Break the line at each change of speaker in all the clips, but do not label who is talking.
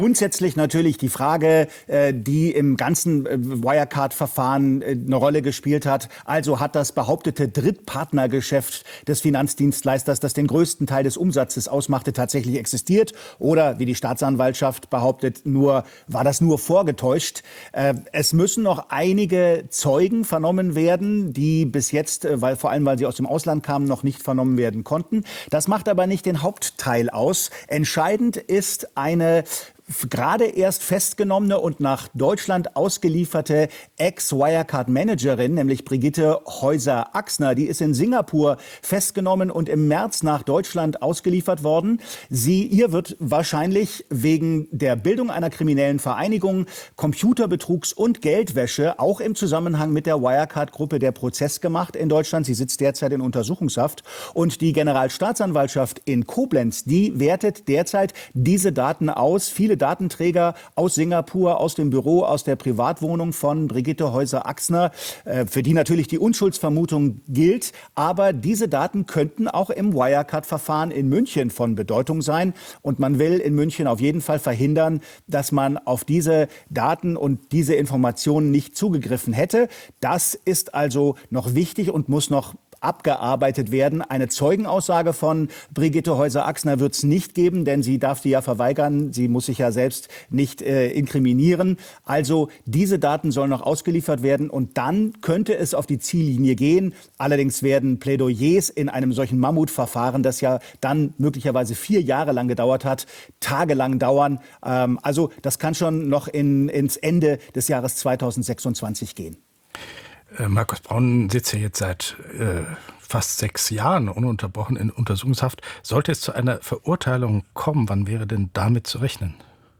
Grundsätzlich natürlich die Frage, die im ganzen Wirecard-Verfahren eine Rolle gespielt hat. Also hat das behauptete Drittpartnergeschäft des Finanzdienstleisters, das den größten Teil des Umsatzes ausmachte, tatsächlich existiert? Oder, wie die Staatsanwaltschaft behauptet, war das nur vorgetäuscht? Es müssen noch einige Zeugen vernommen werden, die bis jetzt, vor allem weil sie aus dem Ausland kamen, noch nicht vernommen werden konnten. Das macht aber nicht den Hauptteil aus. Entscheidend ist eine gerade erst festgenommene und nach Deutschland ausgelieferte Ex-Wirecard-Managerin, nämlich Brigitte Häuser-Axner. Die ist in Singapur festgenommen und im März nach Deutschland ausgeliefert worden. Ihr wird wahrscheinlich wegen der Bildung einer kriminellen Vereinigung, Computerbetrugs und Geldwäsche auch im Zusammenhang mit der Wirecard-Gruppe der Prozess gemacht in Deutschland. Sie sitzt derzeit in Untersuchungshaft. Und die Generalstaatsanwaltschaft in Koblenz, die wertet derzeit diese Daten aus. Viele Datenträger aus Singapur, aus dem Büro, aus der Privatwohnung von Brigitte Häuser-Axner, für die natürlich die Unschuldsvermutung gilt. Aber diese Daten könnten auch im Wirecard-Verfahren in München von Bedeutung sein. Und man will in München auf jeden Fall verhindern, dass man auf diese Daten und diese Informationen nicht zugegriffen hätte. Das ist also noch wichtig und muss noch abgearbeitet werden. Eine Zeugenaussage von Brigitte Häuser-Axner wird es nicht geben, denn sie darf die ja verweigern. Sie muss sich ja selbst nicht inkriminieren. Also diese Daten sollen noch ausgeliefert werden und dann könnte es auf die Ziellinie gehen. Allerdings werden Plädoyers in einem solchen Mammutverfahren, das ja dann möglicherweise 4 Jahre lang gedauert hat, tagelang dauern. Also das kann schon noch ins Ende des Jahres 2026 gehen.
Markus Braun sitzt ja jetzt seit fast 6 Jahren ununterbrochen in Untersuchungshaft. Sollte es zu einer Verurteilung kommen, wann wäre denn damit zu rechnen?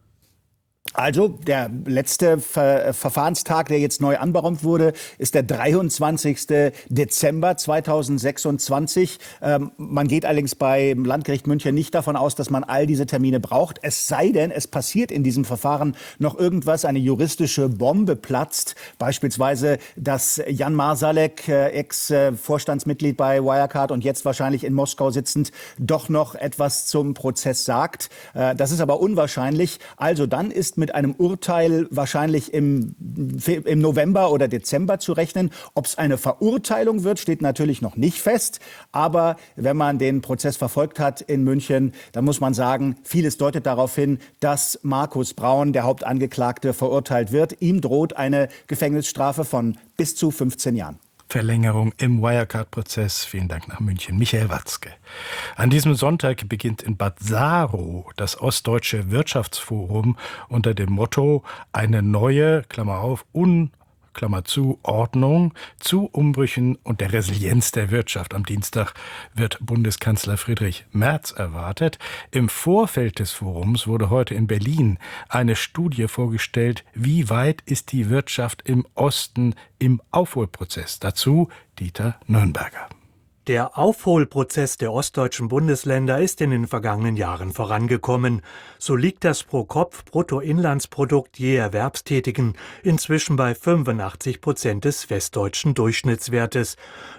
Also der letzte Verfahrenstag, der jetzt neu anberaumt wurde, ist der 23. Dezember 2026. Man geht allerdings beim Landgericht München nicht davon aus, dass man all diese Termine braucht. Es sei denn, es passiert in diesem Verfahren noch irgendwas, eine juristische Bombe platzt. Beispielsweise, dass Jan Marsalek, Ex-Vorstandsmitglied bei Wirecard und jetzt wahrscheinlich in Moskau sitzend, doch noch etwas zum Prozess sagt. Das ist aber unwahrscheinlich. Also dann ist mit einem Urteil wahrscheinlich im November oder Dezember zu rechnen. Ob es eine Verurteilung wird, steht natürlich noch nicht fest. Aber wenn man den Prozess verfolgt hat in München, dann muss man sagen, vieles deutet darauf hin, dass Markus Braun, der Hauptangeklagte, verurteilt wird. Ihm droht eine Gefängnisstrafe von bis zu 15 Jahren.
Verlängerung im Wirecard-Prozess. Vielen Dank nach München. Michael Watzke. An diesem Sonntag beginnt in Bad Saro das Ostdeutsche Wirtschaftsforum unter dem Motto eine neue, Klammer auf, Klammer zu, Ordnung zu Umbrüchen und der Resilienz der Wirtschaft. Am Dienstag wird Bundeskanzler Friedrich Merz erwartet. Im Vorfeld des Forums wurde heute in Berlin eine Studie vorgestellt, wie weit ist die Wirtschaft im Osten im Aufholprozess. Dazu Dieter Nürnberger.
Der Aufholprozess der ostdeutschen Bundesländer ist in den vergangenen Jahren vorangekommen. So liegt das Pro-Kopf-Bruttoinlandsprodukt je Erwerbstätigen inzwischen bei 85% des westdeutschen Durchschnittswertes.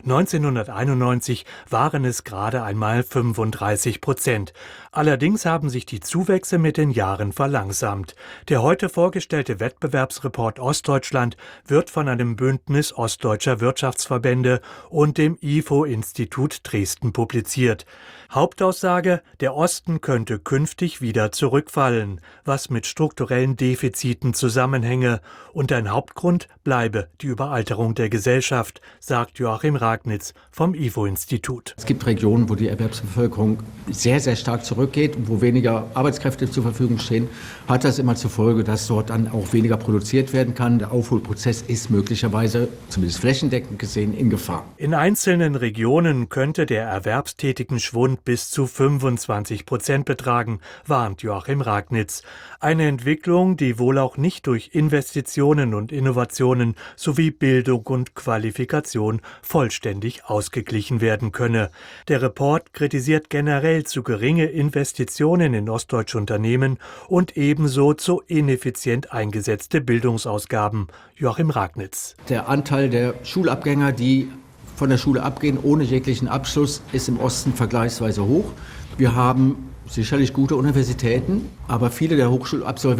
1991 waren es gerade einmal 35%. Allerdings haben sich die Zuwächse mit den Jahren verlangsamt. Der heute vorgestellte Wettbewerbsreport Ostdeutschland wird von einem Bündnis ostdeutscher Wirtschaftsverbände und dem IFO-Institut Dresden publiziert. Hauptaussage: Der Osten könnte künftig wieder zurückfallen, was mit strukturellen Defiziten zusammenhänge. Und ein Hauptgrund bleibe die Überalterung der Gesellschaft, sagt Joachim Ragnitz vom IFO-Institut.
Es gibt Regionen, wo die Erwerbsbevölkerung sehr, sehr stark zurückgeht und wo weniger Arbeitskräfte zur Verfügung stehen. Hat das immer zur Folge, dass dort dann auch weniger produziert werden kann. Der Aufholprozess ist möglicherweise, zumindest flächendeckend gesehen, in Gefahr.
In einzelnen Regionen könnte der erwerbstätigen Schwund bis zu 25% betragen, warnt Joachim Ragnitz. Eine Entwicklung, die wohl auch nicht durch Investitionen und Innovationen sowie Bildung und Qualifikation vollständig ausgeglichen werden könne. Der Report kritisiert generell zu geringe Investitionen in ostdeutsche Unternehmen und ebenso zu ineffizient eingesetzte Bildungsausgaben. Joachim Ragnitz.
Der Anteil der Schulabgänger, die von der Schule abgehen ohne jeglichen Abschluss, ist im Osten vergleichsweise hoch. Wir haben sicherlich gute Universitäten, aber viele der Hochschulabsolventen